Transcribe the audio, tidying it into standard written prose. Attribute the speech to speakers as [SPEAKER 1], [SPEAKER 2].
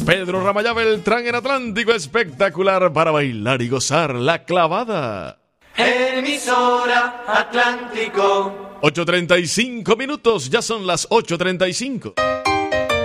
[SPEAKER 1] Pedro Ramayá Beltrán en Atlántico, espectacular para bailar y gozar la clavada.
[SPEAKER 2] Emisora Atlántico.
[SPEAKER 1] 8:35 minutos, ya son las 8:35.